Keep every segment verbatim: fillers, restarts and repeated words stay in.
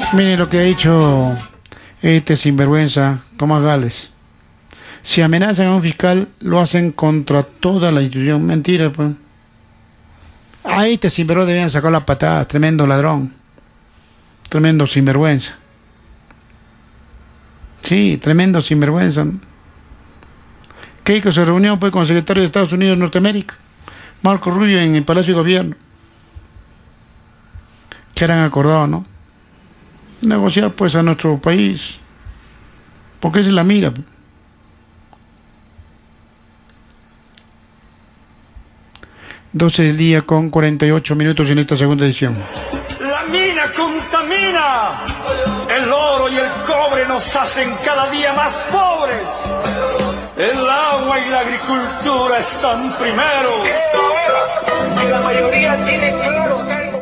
Mire lo que ha dicho este sinvergüenza, Tomás Gales. Si amenazan a un fiscal, lo hacen contra toda la institución. Mentira, pues. A este sinvergüenza debían sacar las patadas. Tremendo ladrón. Tremendo sinvergüenza. Sí, tremendo sinvergüenza. Keiko se reunió pues con el secretario de Estados Unidos de Norteamérica, Marco Rubio, en el Palacio de Gobierno. ¿Qué han acordado, no? Negociar pues a nuestro país. Porque esa es la mira. doce del día con cuarenta y ocho minutos en esta segunda edición. La mina contamina. El oro y el cobre nos hacen cada día más pobres. El agua y la agricultura están primero. Que la mayoría tiene claro que algo...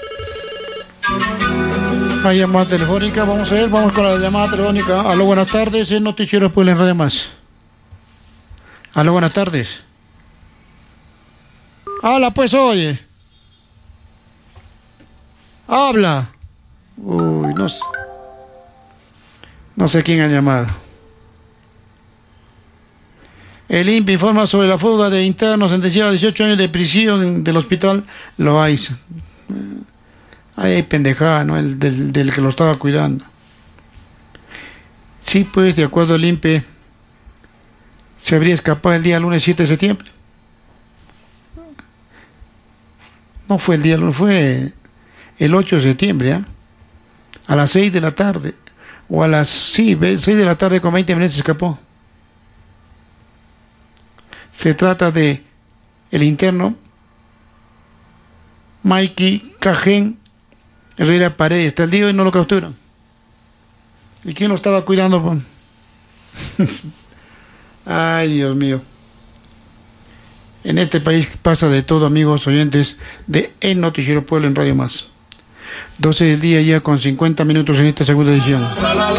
Hay llamada telefónica, vamos a ver, vamos con la llamada telefónica. Aló, buenas tardes, el noticiero Puebla en Radio Más. Aló, buenas tardes. Habla pues, oye. Habla. Uy, no sé. No sé quién ha llamado. El I N P E informa sobre la fuga de internos sentenciados a dieciocho años de prisión del hospital Loaiza. Ay, pendejada, ¿no? El del, del que lo estaba cuidando. Sí, pues, de acuerdo al I N P E, se habría escapado el día lunes siete de septiembre. No fue el día lunes, fue el ocho de septiembre, ¿eh? A las seis de la tarde. O a las, sí, seis de la tarde con veinte minutos se escapó. Se trata de el interno Mikey Cajén Herrera Paredes. Hasta el día de hoy no lo capturan. ¿Y quién lo estaba cuidando? Ay, Dios mío. En este país pasa de todo, amigos oyentes de El Noticiero Puebla en Radio Más. doce del día ya con cincuenta minutos en esta segunda edición.